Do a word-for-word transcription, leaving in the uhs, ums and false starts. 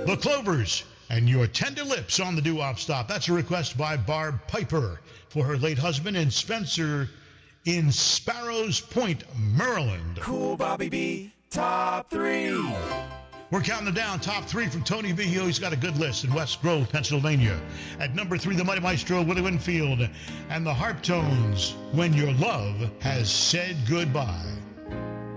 The Clovers and Your Tender Lips on the doo-wop stop. That's a request by Barb Piper for her late husband and Spencer in Sparrows Point, Maryland. Cool Bobby B, top three. We're counting down top three from Tony V. He always got a good list in West Grove, Pennsylvania. At number three, the Mighty Maestro, Willie Winfield, and the Harp Tones, When Your Love Has Said Goodbye.